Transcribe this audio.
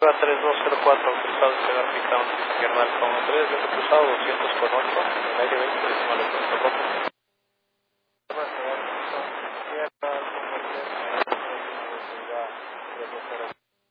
Alfa 3204, autorizado despegar pista 11 izquierda Alfa 13, viento cruzado 200 con 8, en el aire 20.